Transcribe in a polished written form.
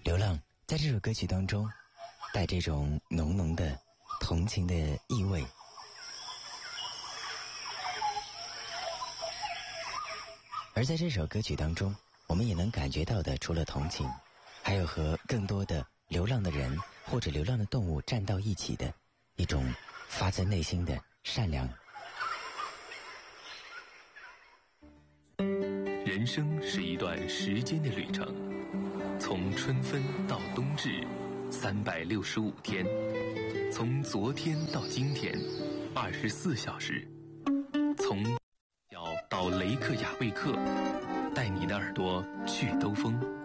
流浪在这首歌曲当中带这种浓浓的同情的意味。而在这首歌曲当中，我们也能感觉到的，除了同情，还有和更多的流浪的人或者流浪的动物站到一起的一种发自内心的善良。 人生是一段时间的旅程，从春分到冬至，365天，从昨天到今天，24小时，从到雷克雅未克，带你的耳朵去兜风。